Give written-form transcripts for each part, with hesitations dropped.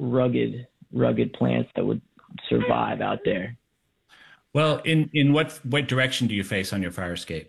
rugged plants that would survive out there. Well, in what direction do you face on your fire escape?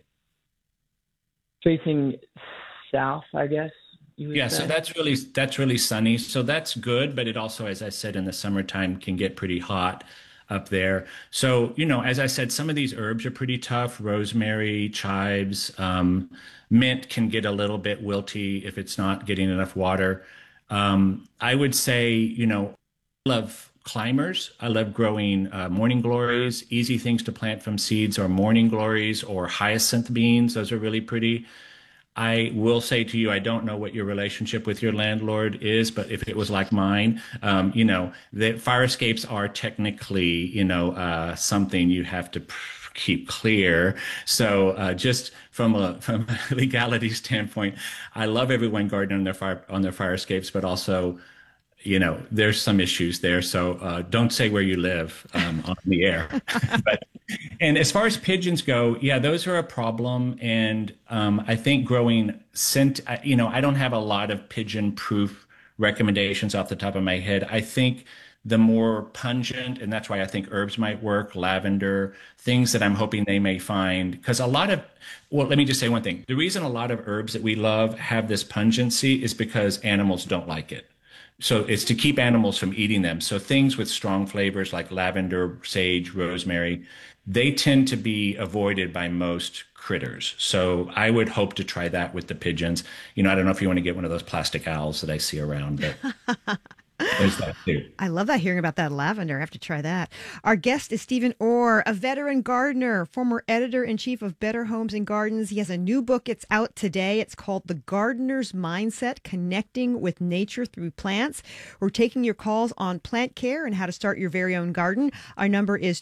Facing south, I guess you would Yeah, so say. that's really sunny. So that's good, but it also, as I said, in the summertime can get pretty hot up there. So, as I said, some of these herbs are pretty tough. Rosemary, chives, mint can get a little bit wilty if it's not getting enough water. I would say, I love climbers. I love growing morning glories. Easy things to plant from seeds are morning glories or hyacinth beans. Those are really pretty. I will say to you, I don't know what your relationship with your landlord is, but if it was like mine, the fire escapes are technically, something you have to keep clear. So just from a legality standpoint, I love everyone gardening on their fire escapes, but also there's some issues there. So don't say where you live on the air. But and as far as pigeons go, yeah, those are a problem. And I think growing scent, I don't have a lot of pigeon-proof recommendations off the top of my head. I think the more pungent, and that's why I think herbs might work, lavender, things that I'm hoping they may find. Because well, let me just say one thing. The reason a lot of herbs that we love have this pungency is because animals don't like it. So it's to keep animals from eating them. So things with strong flavors like lavender, sage, rosemary, they tend to be avoided by most critters. So I would hope to try that with the pigeons. I don't know if you want to get one of those plastic owls that I see around, but there's that too. I love that, hearing about that lavender. I have to try that. Our guest is Stephen Orr, a veteran gardener, former editor-in-chief of Better Homes and Gardens. He has a new book. It's out today. It's called The Gardener's Mindset, Connecting with Nature Through Plants. We're taking your calls on plant care and how to start your very own garden. Our number is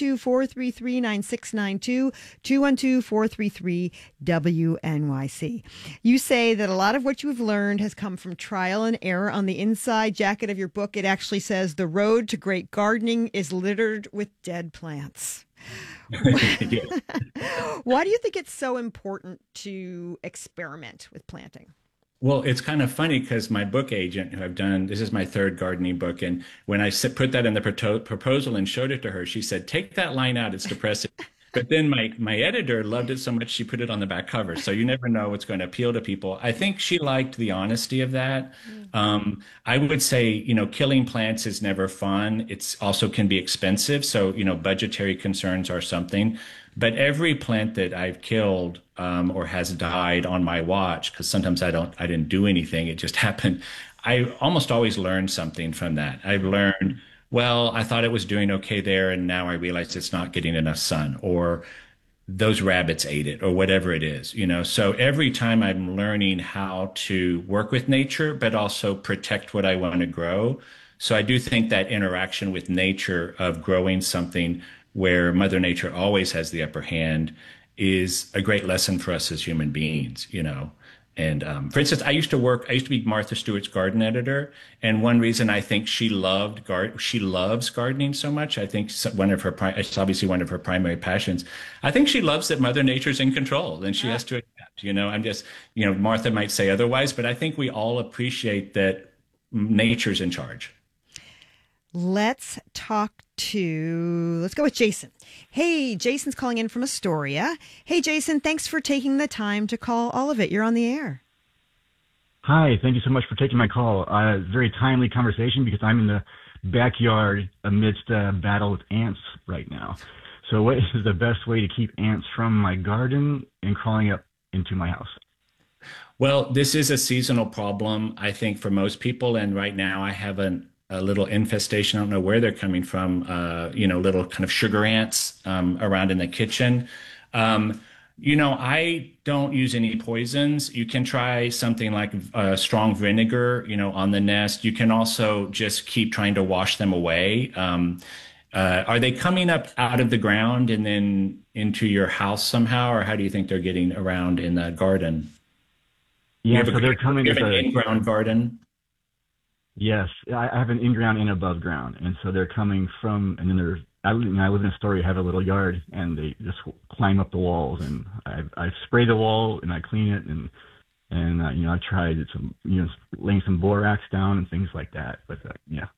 212-433-9692, 212-433-WNYC. You say that a lot of what you've learned has come from trial and error. On the inside jacket of your book, it actually says the road to great gardening is littered with dead plants. Yeah. Why do you think it's so important to experiment with planting? Well, it's kind of funny because my book agent, this is my third gardening book, and when I put that in the proposal and showed it to her, she said, "Take that line out; it's depressing." But then my editor loved it so much she put it on the back cover. So you never know what's going to appeal to people. I think she liked the honesty of that. I would say, killing plants is never fun. It's also can be expensive. So, budgetary concerns are something. But every plant that I've killed or has died on my watch, because sometimes I didn't do anything. It just happened. I almost always learned something from that. I've learned, well, I thought it was doing okay there, and now I realize it's not getting enough sun, or those rabbits ate it, or whatever it is, So every time I'm learning how to work with nature, but also protect what I want to grow. So I do think that interaction with nature of growing something where Mother Nature always has the upper hand is a great lesson for us as human beings. And for instance, I used to be Martha Stewart's garden editor, and one reason I think she loves gardening so much. I think it's obviously one of her primary passions. I think she loves that Mother Nature's in control, and she has to adapt. I'm just, Martha might say otherwise, but I think we all appreciate that nature's in charge. Let's go with Jason. Hey, Jason's calling in from Astoria. Hey, Jason, thanks for taking the time to call all of it. You're on the air. Hi, thank you so much for taking my call. Very timely conversation because I'm in the backyard amidst a battle with ants right now. So what is the best way to keep ants from my garden and crawling up into my house? Well, this is a seasonal problem, I think, for most people. And right now I have a little infestation. I don't know where they're coming from, little kind of sugar ants around in the kitchen. I don't use any poisons. You can try something like strong vinegar, on the nest. You can also just keep trying to wash them away. Are they coming up out of the ground and then into your house somehow, or how do you think they're getting around in the garden? Yeah, so they're coming. You have an in-ground garden? Yes, I have an in-ground and above ground, and so they're coming from, and then I live in Astoria, have a little yard, and they just climb up the walls, and I spray the wall, and I clean it, and I tried some, laying some borax down and things like that, but yeah.